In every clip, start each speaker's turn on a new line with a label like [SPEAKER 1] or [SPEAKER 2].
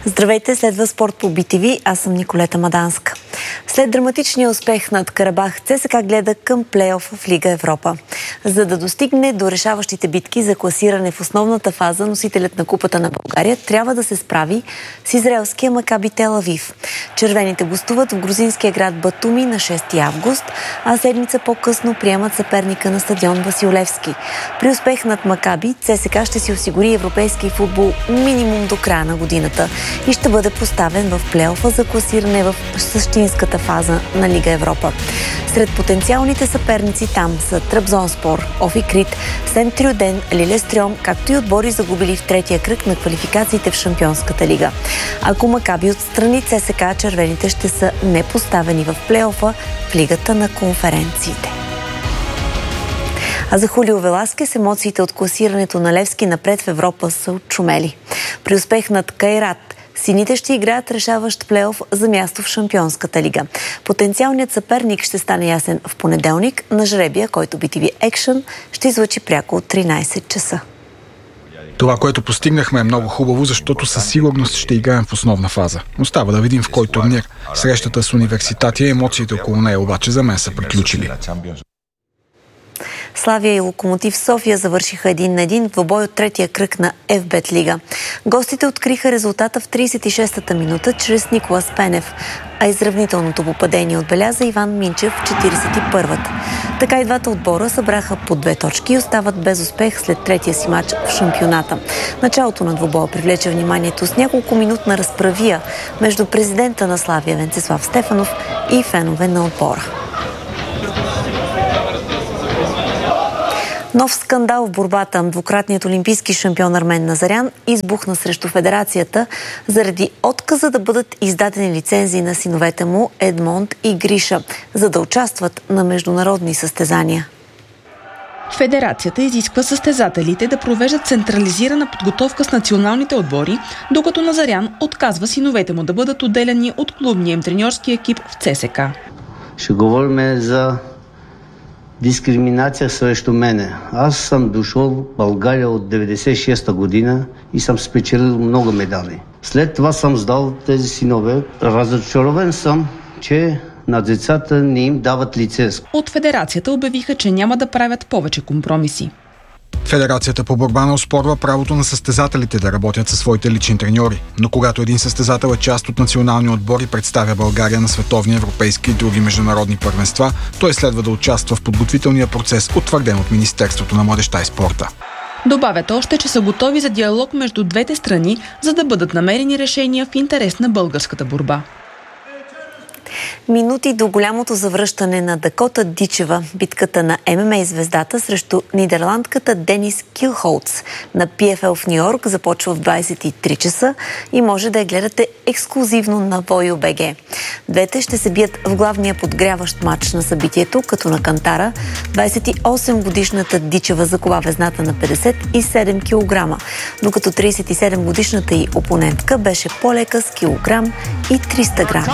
[SPEAKER 1] Здравейте, следва спорт по BTV. Аз съм Николета Маданска. След драматичния успех над Карабах, ЦСКА гледа към плейоф в Лига Европа. За да достигне до решаващите битки за класиране в основната фаза, носителят на Купата на България трябва да се справи с израелския Макаби Тел Авив. Червените гостуват в грузинския град Батуми на 6 август, а седмица по-късно приемат съперника на стадион Васил Левски. При успех над Макаби, ЦСКА ще си осигури европейски футбол минимум до края на годината и ще бъде поставен в плейофа за класиране в същинската фаза на Лига Европа. Сред потенциалните съперници там са Трабзонспор, Офи Крит, Сент Трюден, Лилестрьом, както и отбори загубили в третия кръг на квалификациите в Шампионската лига. Ако Макаби отстрани ЦСКА, червените ще са непоставени в плейофа в Лигата на конференциите. А за Хулио Веласкес емоциите от класирането на Левски напред в Европа са отшумели. При успех над Кайрат, сините ще играят решаващ плейоф за място в Шампионската лига. Потенциалният съперник ще стане ясен в понеделник на жребия, който BTV Action ще излъчи пряко от 13 часа.
[SPEAKER 2] Това, което постигнахме, е много хубаво, защото със сигурност ще играем в основна фаза. Остава да видим в кой турнир. Срещата с Университатия и емоциите около нея обаче за мен са приключили.
[SPEAKER 1] Славия и Локомотив София завършиха 1-1 в двубой от третия кръг на FBET Лига. Гостите откриха резултата в 36-та минута чрез Николас Пенев, а изравнителното попадение отбеляза Иван Минчев в 41-та. Така и двата отбора събраха по 2 точки и остават без успех след третия си матч в шампионата. Началото на двубоя привлече вниманието с няколко минутна разправия между президента на Славия Венцислав Стефанов и фенове на отбора. Нов скандал в борбата. Двукратният олимпийски шампион Армен Назарян избухна срещу федерацията заради отказа да бъдат издадени лицензии на синовете му Едмонд и Гриша, за да участват на международни състезания.
[SPEAKER 3] Федерацията изисква състезателите да провеждат централизирана подготовка с националните отбори, докато Назарян отказва синовете му да бъдат отделени от клубния им треньорски екип в ЦСКА.
[SPEAKER 4] Ще говорим за дискриминация срещу мене. Аз съм дошъл в България от 96-та година и съм спечелил много медали. След това съм сдал тези синове. Разочарован съм, че на децата не им дават лиценз.
[SPEAKER 3] От федерацията обявиха, че няма да правят повече компромиси.
[SPEAKER 2] Федерацията по борба не оспорва правото на състезателите да работят със своите лични треньори. Но когато един състезател е част от национални отбори и представя България на световни, европейски и други международни първенства, той следва да участва в подготвителния процес, утвърден от Министерството на младежта и спорта.
[SPEAKER 3] Добавят още, че са готови за диалог между двете страни, за да бъдат намерени решения в интерес на българската борба.
[SPEAKER 1] Минути до голямото завръщане на Дакота Дичева, битката на ММА звездата срещу нидерландката Денис Килхолц на PFL в Нью-Йорк започва в 23 часа и може да я гледате ексклюзивно на VOYO.BG. Двете ще се бият в главния подгряващ матч на събитието, като на кантара 28-годишната Дичева закова везната на 57 кг, докато 37-годишната й опонентка беше по-лека с килограм и 300 грама.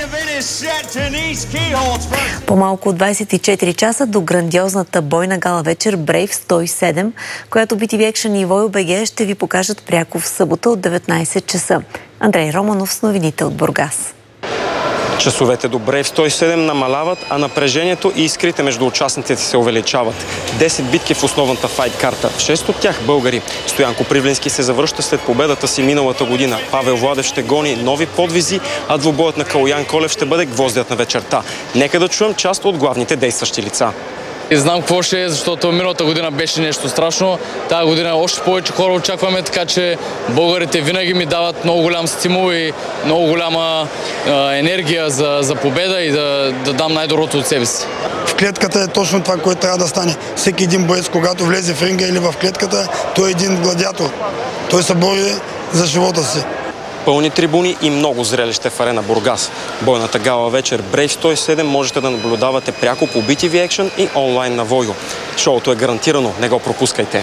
[SPEAKER 1] По-малко от 24 часа до грандиозната бойна гала вечер Brave 107, която BTV Action и VOYO.BG ще ви покажат пряко в събота от 19 часа. Андрей Романов с новините от Бургас.
[SPEAKER 5] Часовете до Brave 107 намаляват, а напрежението и искрите между участниците се увеличават. 10 битки в основната файт карта. 6 от тях българи. Стоян Копривлински се завръща след победата си миналата година. Павел Владев ще гони нови подвизи, а двубоят на Калоян Колев ще бъде гвоздят на вечерта. Нека да чуем част от главните действащи лица.
[SPEAKER 6] И знам какво ще е, защото миналата година беше нещо страшно. Тази година още повече хора очакваме, така че българите винаги ми дават много голям стимул и много голяма енергия за победа и да дам най-доброто от себе си.
[SPEAKER 7] В клетката е точно това, което трябва да стане. Всеки един боец, когато влезе в ринга или в клетката, той е един гладиатор. Той се бори за живота си.
[SPEAKER 5] Пълни трибуни и много зрелище в арена Бургас. Бойната гала вечер Brave 107 можете да наблюдавате пряко по BTV Action и онлайн на VOYO. Шоуто е гарантирано, не го пропускайте.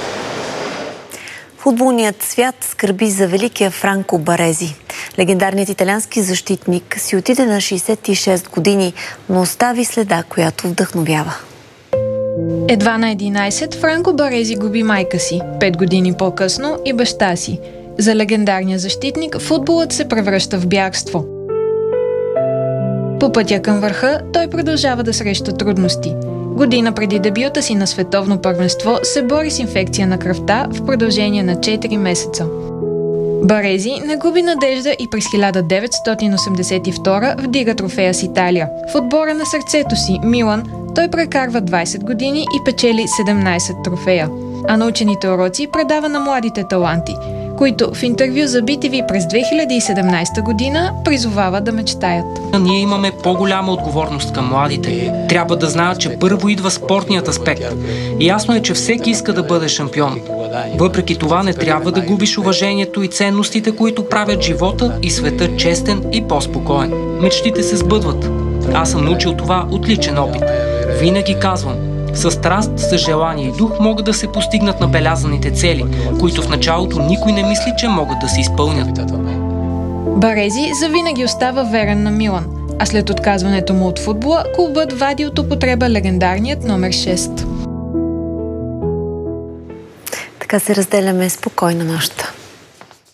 [SPEAKER 1] Футболният свят скърби за великия Франко Барези. Легендарният италиански защитник си отиде на 66 години, но остави следа, която вдъхновява.
[SPEAKER 8] Едва на 11 Франко Барези губи майка си, 5 години по-късно и баща си.
[SPEAKER 3] За легендарния защитник футболът се превръща в бягство. По пътя към върха той продължава да среща трудности. Година преди дебюта си на световно първенство се бори с инфекция на кръвта в продължение на 4 месеца. Барези не губи надежда и през 1982 вдига трофея с Италия. В отбора на сърцето си, Милан, той прекарва 20 години и печели 17 трофея. А научените уроци предава на младите таланти, които в интервю за BTV през 2017 година призовава да мечтаят.
[SPEAKER 8] Ние имаме по-голяма отговорност към младите. Трябва да знаят, че първо идва спортният аспект. Ясно е, че всеки иска да бъде шампион. Въпреки това не трябва да губиш уважението и ценностите, които правят живота и света честен и по-спокоен. Мечтите се сбъдват. Аз съм научил това от личен опит. Винаги казвам, със страст, с желание и дух могат да се постигнат набелязаните цели, които в началото никой не мисли, че могат да се изпълнят.
[SPEAKER 3] Барези завинаги остава верен на Милан, а след отказването му от футбола, клубът вади от употреба легендарният номер 6.
[SPEAKER 1] Така се разделяме. Спокойна нощ.